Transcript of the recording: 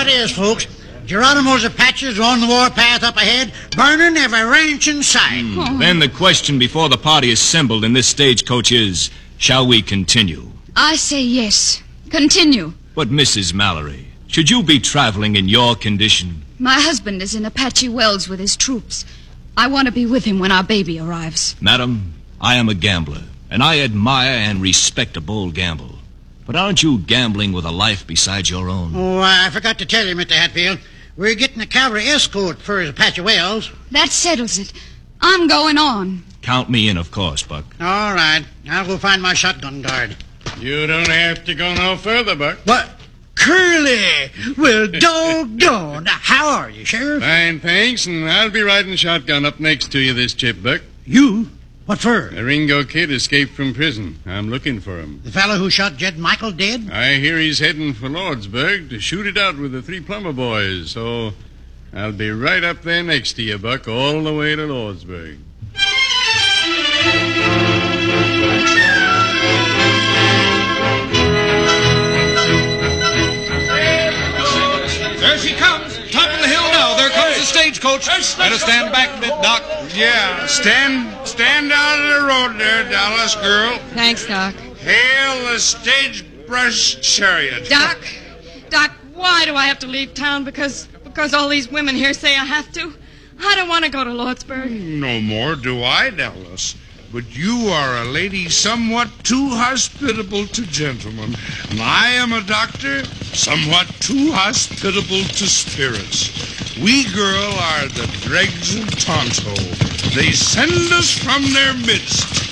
it is, folks. Geronimo's Apaches are on the warpath up ahead, burning every ranch in sight. Then the question before the party assembled in this stagecoach is, shall we continue? I say yes. Continue. But, Mrs. Mallory, should you be traveling in your condition? My husband is in Apache Wells with his troops. I want to be with him when our baby arrives. Madam, I am a gambler, and I admire and respect a bold gamble. But aren't you gambling with a life besides your own? Oh, I forgot to tell you, Mr. Hatfield. We're getting a cavalry escort for Apache Wells. That settles it. I'm going on. Count me in, of course, Buck. All right. I'll go find my shotgun guard. You don't have to go no further, Buck. What? Curly! Well, doggone. How are you, Sheriff? Fine, thanks, and I'll be riding shotgun up next to you this trip, Buck. You? What for? The Ringo kid escaped from prison. I'm looking for him. The fellow who shot Jed Michael dead? I hear he's heading for Lordsburg to shoot it out with the 3 Plummer boys, so I'll be right up there next to you, Buck, all the way to Lordsburg. There she comes. Top of the hill now. There comes the stagecoach. Better stand back a bit, Doc. Yeah, stand out of the road there, Dallas girl. Thanks, Doc. Hail the sagebrush chariot. Doc, why do I have to leave town? Because all these women here say I have to? I don't want to go to Lordsburg. No more do I, Dallas. But you are a lady somewhat too hospitable to gentlemen, and I am a doctor somewhat too hospitable to spirits. We, girl, are the dregs of Tonto. They send us from their midst